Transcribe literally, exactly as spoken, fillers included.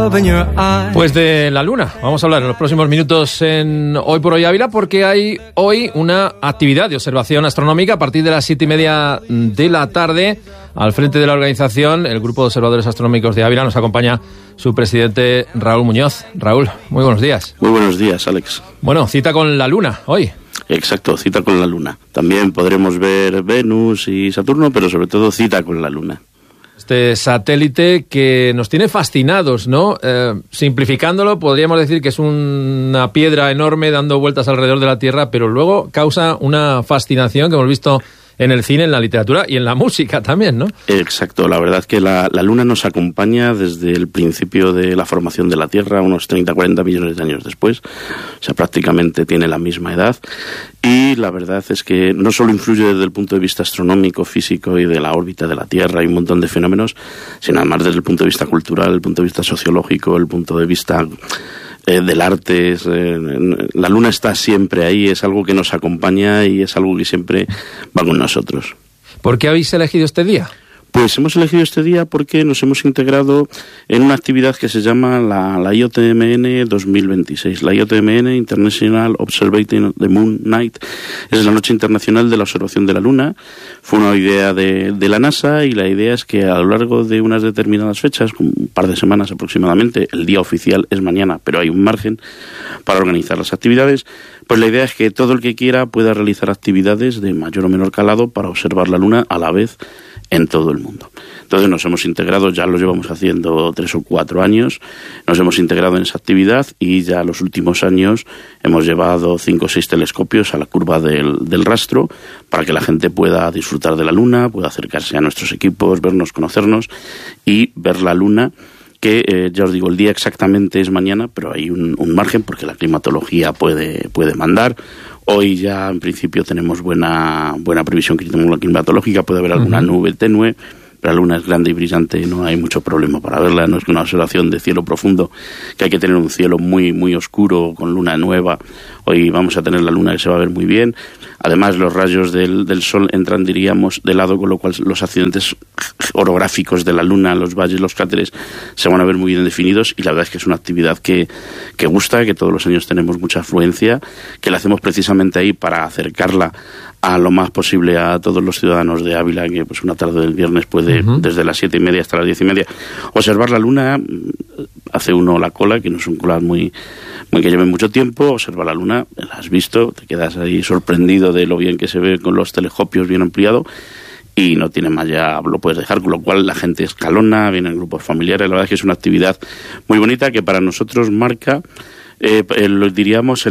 Pues de la Luna vamos a hablar en los próximos minutos en Hoy por Hoy Ávila, porque hay hoy una actividad de observación astronómica a partir de las siete y media de la tarde. Al frente de la organización, el Grupo de Observadores Astronómicos de Ávila, nos acompaña su presidente Raúl Muñoz. Raúl, muy buenos días. Muy buenos días, Alex. Bueno, cita con la Luna hoy. Exacto, cita con la Luna. También podremos ver Venus y Saturno, pero sobre todo cita con la Luna. Este satélite que nos tiene fascinados, ¿no? Eh, simplificándolo, podríamos decir que es una piedra enorme dando vueltas alrededor de la Tierra, pero luego causa una fascinación que hemos visto en el cine, en la literatura y en la música también, ¿no? Exacto, la verdad es que la, la Luna nos acompaña desde el principio de la formación de la Tierra, unos treinta a cuarenta millones de años después, o sea, prácticamente tiene la misma edad, y la verdad es que no solo influye desde el punto de vista astronómico, físico y de la órbita de la Tierra y un montón de fenómenos, sino además desde el punto de vista cultural, el punto de vista sociológico, el punto de vista Eh, del arte. Es, eh, la Luna está siempre ahí, es algo que nos acompaña y es algo que siempre va con nosotros. ¿Por qué habéis elegido este día? Pues hemos elegido este día porque nos hemos integrado en una actividad que se llama la, la I O T M N dos mil veintiséis. La I O T M N, International Observing the Moon Night, es la Noche Internacional de la Observación de la Luna. Fue una idea de, de la NASA, y la idea es que a lo largo de unas determinadas fechas, un par de semanas aproximadamente, el día oficial es mañana, pero hay un margen para organizar las actividades, pues la idea es que todo el que quiera pueda realizar actividades de mayor o menor calado para observar la Luna a la vez en todo el mundo. Entonces nos hemos integrado, ya lo llevamos haciendo tres o cuatro años, nos hemos integrado en esa actividad, y ya los últimos años hemos llevado cinco o seis telescopios a la curva del, del rastro para que la gente pueda disfrutar de la Luna, pueda acercarse a nuestros equipos, vernos, conocernos y ver la Luna, que eh, ya os digo, el día exactamente es mañana, pero hay un, un margen porque la climatología puede, puede mandar. Hoy ya en principio tenemos buena buena previsión climatológica, puede haber alguna uh-huh. nube tenue, pero la Luna es grande y brillante, no hay mucho problema para verla. No es que una observación de cielo profundo, que hay que tener un cielo muy muy oscuro con luna nueva. Hoy vamos a tener la Luna que se va a ver muy bien. Además, los rayos del, del Sol entran, diríamos, de lado, con lo cual los accidentes orográficos de la Luna, los valles, los cráteres, se van a ver muy bien definidos, y la verdad es que es una actividad que, que gusta, que todos los años tenemos mucha afluencia, que la hacemos precisamente ahí para acercarla a lo más posible a todos los ciudadanos de Ávila, que pues una tarde del viernes puede, uh-huh. desde las siete y media hasta las diez y media, observar la Luna. Hace uno la cola, que no es un colar muy, muy que lleve mucho tiempo, observa la Luna, la has visto, te quedas ahí sorprendido de lo bien que se ve con los telescopios bien ampliado, y no tiene más, ya lo puedes dejar, con lo cual la gente escalona, vienen grupos familiares. La verdad es que es una actividad muy bonita que para nosotros marca, eh, lo diríamos, el